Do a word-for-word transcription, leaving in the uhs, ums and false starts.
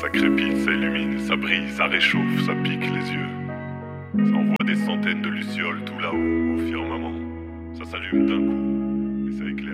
Ça crépite, ça illumine, ça brille, ça réchauffe, ça pique les yeux. Ça envoie des centaines de lucioles tout là-haut, au firmament. Ça s'allume d'un coup, et ça éclaire.